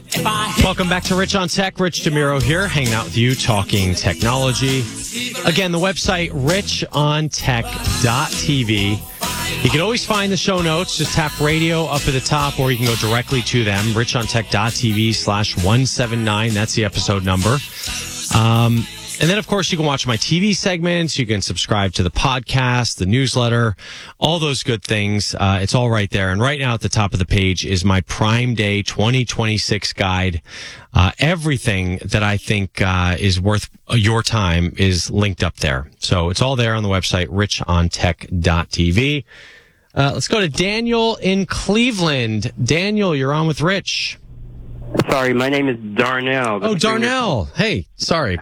Welcome back to Rich on Tech. Rich DeMiro here, hanging out with you, talking technology. Again, the website, richontech.tv. You can always find the show notes. Just tap radio up at the top, or you can go directly to them, richontech.tv/179. That's the episode number. And then, of course, you can watch my TV segments. You can subscribe to the podcast, the newsletter, all those good things. It's all right there. And right now at the top of the page is my Prime Day 2026 guide. Everything that I think is worth your time is linked up there. So it's all there on the website, richontech.tv. Let's go to Daniel in Cleveland. Daniel, you're on with Rich. Sorry, my name is Darnell. Oh, Darnell. Hey, sorry.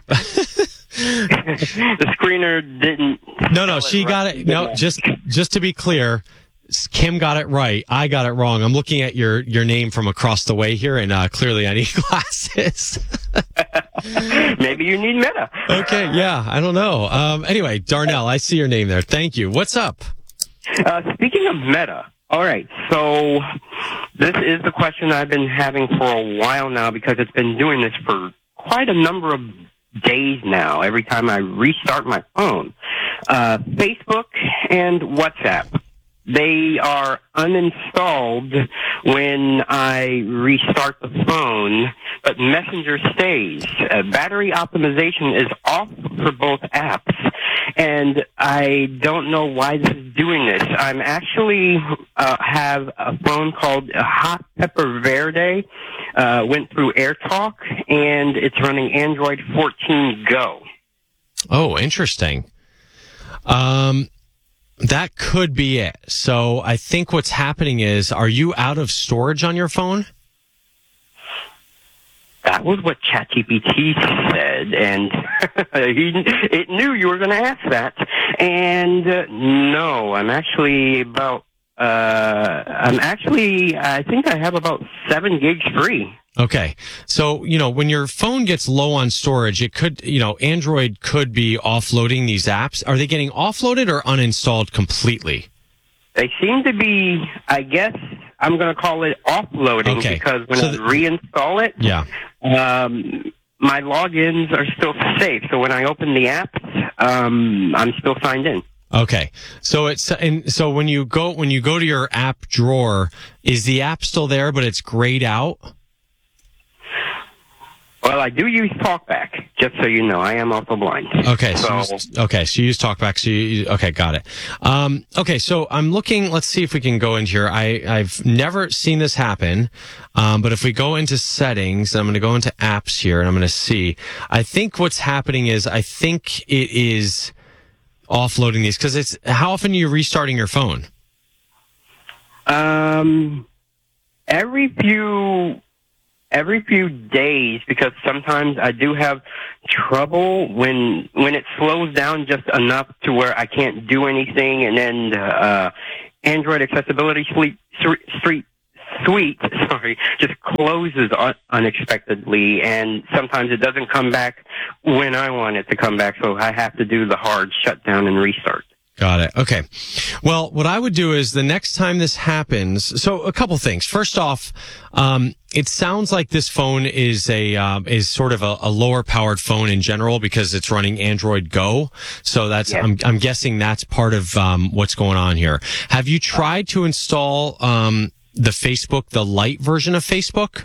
The screener didn't. No, she got it. No, just to be clear, Kim got it right. I got it wrong. I'm looking at your name from across the way here, and clearly I need glasses. Maybe you need Meta. Okay, yeah, I don't know. Anyway, Darnell, I see your name there. Thank you. What's up? Speaking of Meta, all right, so this is the question I've been having for a while now because it's been doing this for quite a number of days now, every time I restart my phone. Facebook and WhatsApp, they are uninstalled when I restart the phone, but Messenger stays. Battery optimization is off for both apps, and I don't know why this is doing this. I'm actually have a phone called Hot Pepper Verde, went through AirTalk, and it's running Android 14 Go. Oh, interesting. That could be it. So I think what's happening is, are you out of storage on your phone? That was what ChatGPT said, and it knew you were going to ask that. And no, I think I have about 7 gigs free. Okay. So, when your phone gets low on storage, it could, Android could be offloading these apps. Are they getting offloaded or uninstalled completely? They seem to be, I guess, I'm going to call it offloading, because when I reinstall it, my logins are still safe. So when I open the apps, I'm still signed in. Okay. So when you go to your app drawer, is the app still there, but it's grayed out? Well, I do use TalkBack, just so you know. I am also blind. Okay. So you use TalkBack. Okay, got it. Okay, so I'm looking. Let's see if we can go into here. I've never seen this happen, but if we go into settings, I'm going to go into apps here, and I'm going to see. I think what's happening is it is offloading these, because how often are you restarting your phone? Every few days, because sometimes I do have trouble when it slows down just enough to where I can't do anything, and then Android Accessibility Suite just closes unexpectedly, and sometimes it doesn't come back when I want it to come back, so I have to do the hard shutdown and restart. Got it. Okay. Well, what I would do is the next time this happens, so a couple things. First off, it sounds like this phone is sort of a lower powered phone in general because it's running Android Go. So that's, yeah. I'm guessing that's part of, what's going on here. Have you tried to install, the light version of Facebook?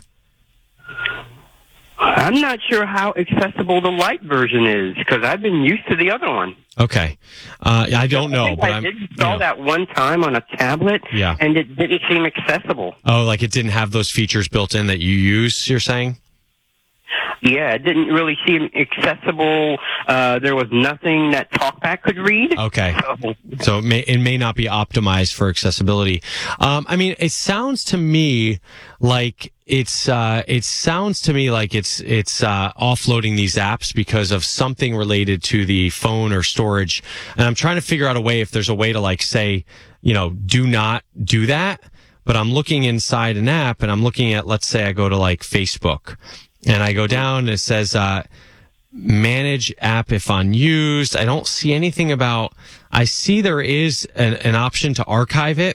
I'm not sure how accessible the light version is, because I've been used to the other one. Okay. I don't know. I did install that one time on a tablet, and it didn't seem accessible. Oh, like it didn't have those features built in that you use, you're saying? Yeah, it didn't really seem accessible. There was nothing that TalkBack could read. Okay. So it may not be optimized for accessibility. I mean, it sounds to me like it's offloading these apps because of something related to the phone or storage. And I'm trying to figure out a way, if there's a way to say, do not do that. But I'm looking inside an app, and I'm looking at, let's say I go to Facebook. And I go down and it says, manage app if unused. I don't see anything about, I see there is an option to archive it,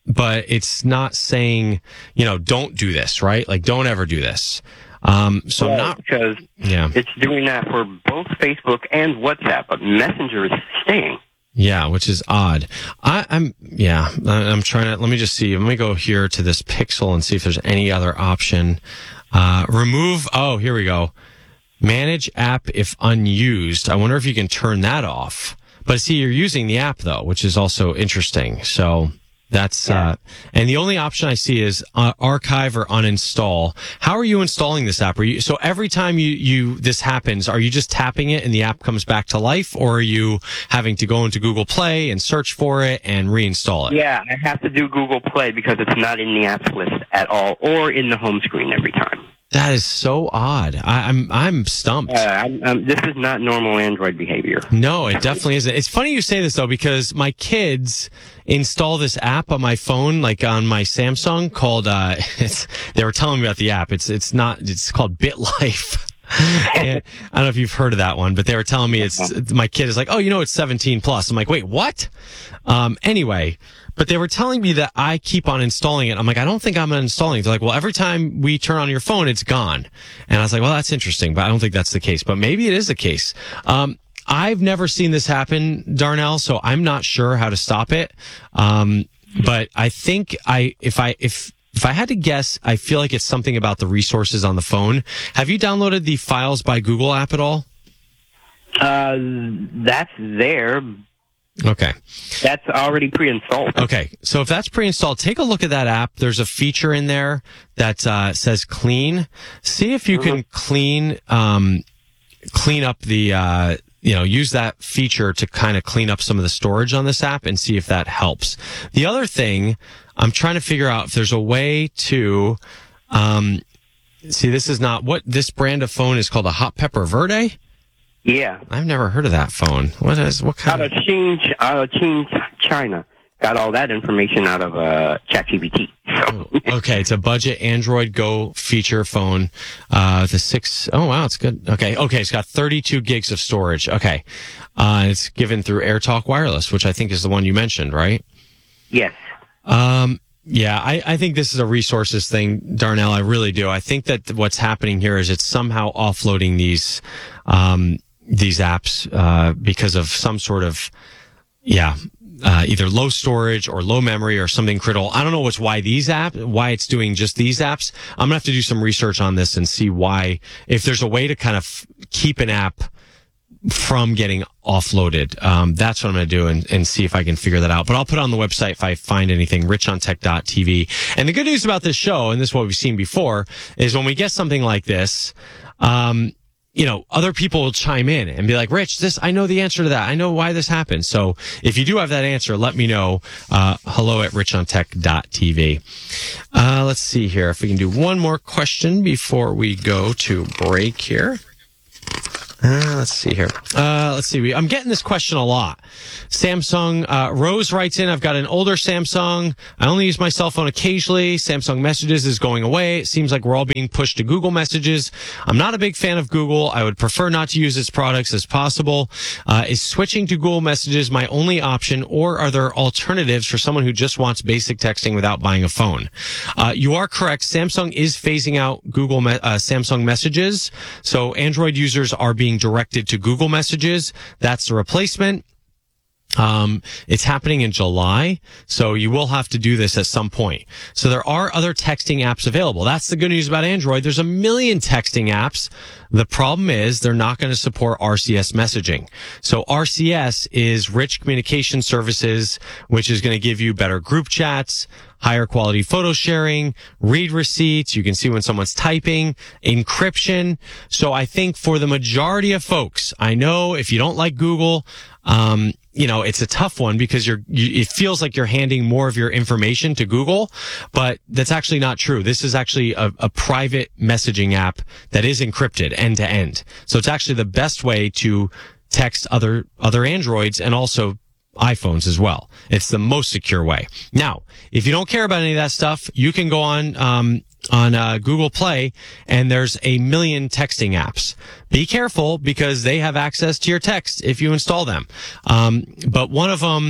but it's not saying, don't do this, right? Like, don't ever do this. So Well, not, because yeah. it's doing that for both Facebook and WhatsApp, but Messenger is staying. Yeah, which is odd. I'm trying to, let me just see. Let me go here to this Pixel and see if there's any other option. Here we go. Manage app if unused. I wonder if you can turn that off. But see, you're using the app though, which is also interesting. So that's, and the only option I see is archive or uninstall. How are you installing this app? So every time this happens, are you just tapping it and the app comes back to life, or are you having to go into Google Play and search for it and reinstall it? Yeah, I have to do Google Play because it's not in the apps list at all or in the home screen every time. That is so odd. I'm stumped. This is not normal Android behavior. No, it definitely isn't. It's funny you say this though, because my kids install this app on my phone, like on my Samsung, called. They were telling me about the app. It's called BitLife. And I don't know if you've heard of that one, but they were telling me my kid is like, oh, it's 17 plus. I'm like, wait, what? Anyway. But they were telling me that I keep on installing it. I'm like, I don't think I'm uninstalling it. They're like, well, every time we turn on your phone, it's gone. And I was like, well, that's interesting, but I don't think that's the case. But maybe it is the case. I've never seen this happen, Darnell, so I'm not sure how to stop it. But I think if I had to guess, I feel like it's something about the resources on the phone. Have you downloaded the Files by Google app at all? That's there. Okay. That's already pre-installed. Okay. So if that's pre-installed, take a look at that app. There's a feature in there that says clean. See if you can clean up the, use that feature to kind of clean up some of the storage on this app and see if that helps. The other thing, I'm trying to figure out if there's a way to, see, this is not what this brand of phone is called, a Hot Pepper Verde. Yeah. I've never heard of that phone. What kind out of Qing, China. Got all that information out of ChatGPT. So. Okay, it's a budget Android Go feature phone. Oh wow, it's good. Okay, it's got 32 gigs of storage. Okay. It's given through AirTalk Wireless, which I think is the one you mentioned, right? Yes. Yeah, I think this is a resources thing, Darnell. I really do. I think that what's happening here is it's somehow offloading these apps because of some sort of either low storage or low memory or something critical. I don't know why it's doing just these apps. I'm gonna have to do some research on this and see why, if there's a way to kind of keep an app from getting offloaded. That's what I'm going to do and see if I can figure that out. But I'll put it on the website if I find anything, richontech.tv. And the good news about this show, and this is what we've seen before, is when we get something like this, other people will chime in and be like, Rich, I know the answer to that. I know why this happened. So if you do have that answer, let me know. hello@richontech.tv. Let's see here if we can do one more question before we go to break here. Let's see here. I'm getting this question a lot. Samsung, Rose writes in, I've got an older Samsung. I only use my cell phone occasionally. Samsung Messages is going away. It seems like we're all being pushed to Google Messages. I'm not a big fan of Google. I would prefer not to use its products as possible. Is switching to Google Messages my only option, or are there alternatives for someone who just wants basic texting without buying a phone? You are correct. Samsung is phasing out Samsung Messages. So Android users are being directed to Google Messages. That's the replacement. It's happening in July, so you will have to do this at some point. So there are other texting apps available. That's the good news about Android. There's a million texting apps. The problem is they're not going to support RCS messaging. So RCS is Rich Communication Services, which is going to give you better group chats, higher quality photo sharing, read receipts. You can see when someone's typing, encryption. So I think for the majority of folks, I know if you don't like Google, it's a tough one because it feels like you're handing more of your information to Google, but that's actually not true. This is actually a private messaging app that is encrypted end to end. So it's actually the best way to text other Androids and also iPhones as well. It's the most secure way. Now, if you don't care about any of that stuff, you can go on Google Play, and there's a million texting apps. Be careful because they have access to your text if you install them. But one of them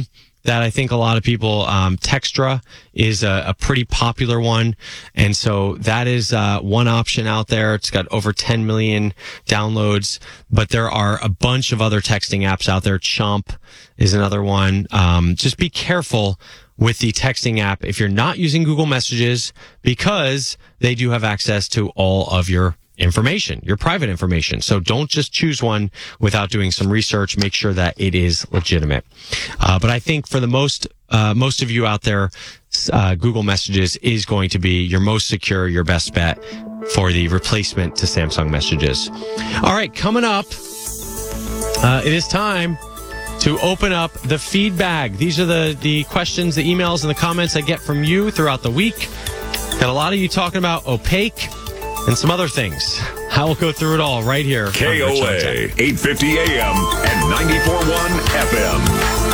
that I think a lot of people, Textra is a pretty popular one. And so that is one option out there. It's got over 10 million downloads, but there are a bunch of other texting apps out there. Chomp is another one. Just be careful with the texting app if you're not using Google Messages, because they do have access to all of your information, your private information. So don't just choose one without doing some research. Make sure that it is legitimate. But I think for the most of you out there, Google Messages is going to be your most secure, your best bet for the replacement to Samsung Messages. All right, coming up, it is time to open up the feed bag. These are the questions, the emails, and the comments I get from you throughout the week. Got a lot of you talking about Opaque and some other things. I will go through it all right here. KOA, 850 AM and 94.1 FM.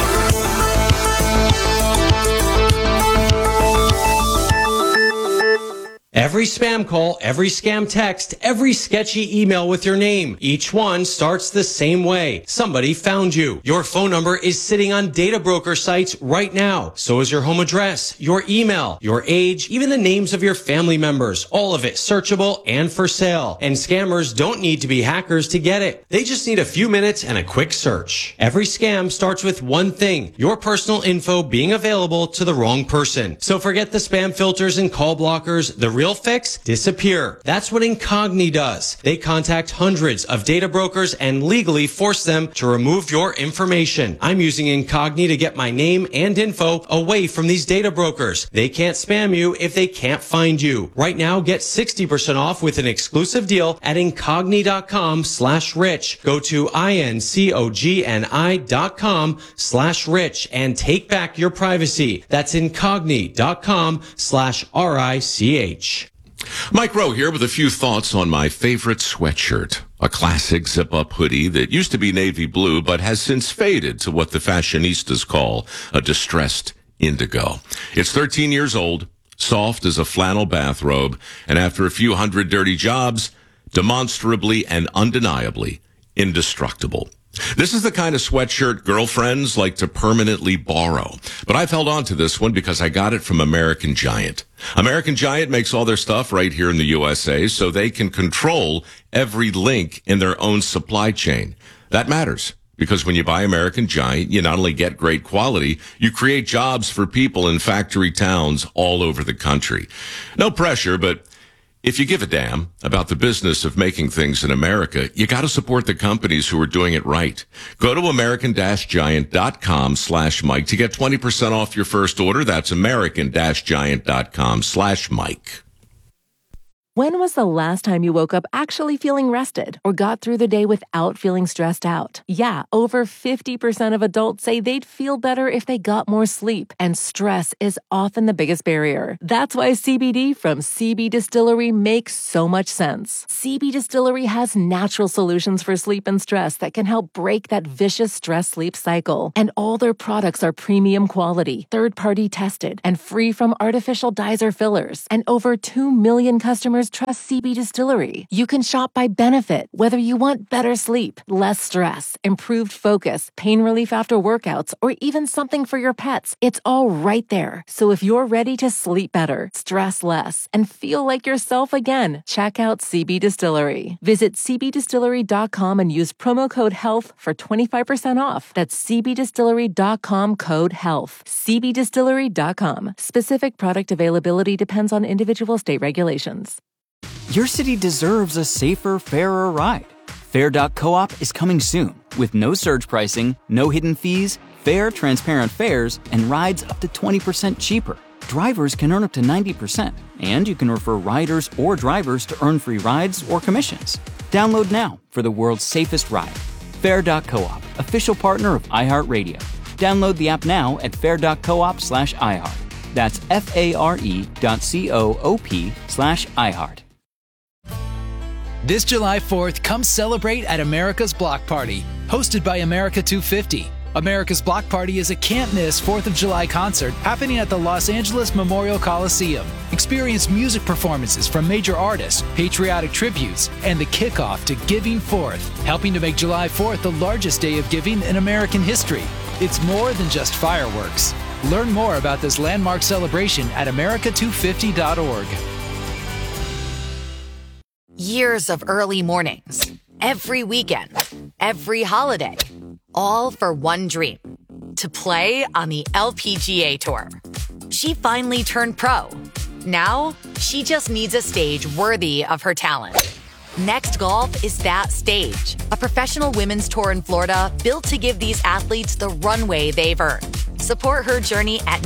Every spam call, every scam text, every sketchy email with your name. Each one starts the same way. Somebody found you. Your phone number is sitting on data broker sites right now. So is your home address, your email, your age, even the names of your family members. All of it searchable and for sale. And scammers don't need to be hackers to get it. They just need a few minutes and a quick search. Every scam starts with one thing: your personal info being available to the wrong person. So forget the spam filters and call blockers. The real fix: disappear. That's what Incogni does. They contact hundreds of data brokers and legally force them to remove your information. I'm using Incogni to get my name and info away from these data brokers. They can't spam you if they can't find you. Right now, get 60% off with an exclusive deal at Incogni.com/rich. Go to INCOGNI.com/rich and take back your privacy. That's Incogni.com/RICH. Mike Rowe here with a few thoughts on my favorite sweatshirt. A classic zip-up hoodie that used to be navy blue but has since faded to what the fashionistas call a distressed indigo. It's 13 years old, soft as a flannel bathrobe, and after a few hundred dirty jobs, demonstrably and undeniably indestructible. This is the kind of sweatshirt girlfriends like to permanently borrow. But I've held on to this one because I got it from American Giant. American Giant makes all their stuff right here in the USA so they can control every link in their own supply chain. That matters because when you buy American Giant, you not only get great quality, you create jobs for people in factory towns all over the country. No pressure, but if you give a damn about the business of making things in America, you got to support the companies who are doing it right. Go to American-Giant.com/Mike to get 20% off your first order. That's American-Giant.com/Mike. When was the last time you woke up actually feeling rested or got through the day without feeling stressed out? Yeah, over 50% of adults say they'd feel better if they got more sleep, and stress is often the biggest barrier. That's why CBD from CB Distillery makes so much sense. CB Distillery has natural solutions for sleep and stress that can help break that vicious stress-sleep cycle. And all their products are premium quality, third-party tested, and free from artificial dyes or fillers. And over 2 million customers trust CB Distillery. You can shop by benefit, whether you want better sleep, less stress, improved focus, pain relief after workouts, or even something for your pets. It's all right there. So if you're ready to sleep better, stress less, and feel like yourself again, check out CB Distillery. Visit cbdistillery.com and use promo code HEALTH for 25% off. That's cbdistillery.com, code HEALTH. cbdistillery.com. Specific product availability depends on individual state regulations. Your city deserves a safer, fairer ride. Fair.coop is coming soon with no surge pricing, no hidden fees, fair, transparent fares, and rides up to 20% cheaper. Drivers can earn up to 90%, and you can refer riders or drivers to earn free rides or commissions. Download now for the world's safest ride. Fair.coop, official partner of iHeartRadio. Download the app now at fair.coop/iHeart. That's FARE.coop/iHeart. This July 4th, come celebrate at America's Block Party, hosted by America 250. America's Block Party is a can't-miss 4th of July concert happening at the Los Angeles Memorial Coliseum. Experience music performances from major artists, patriotic tributes, and the kickoff to Giving Forth, helping to make July 4th the largest day of giving in American history. It's more than just fireworks. Learn more about this landmark celebration at America250.org. Years of early mornings, every weekend, every holiday, all for one dream, to play on the LPGA Tour. She finally turned pro. Now, she just needs a stage worthy of her talent. Next Golf is that stage, a professional women's tour in Florida built to give these athletes the runway they've earned. Support her journey at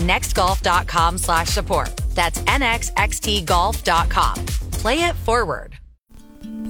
nextgolf.com/support. That's nxxtgolf.com. Play it forward.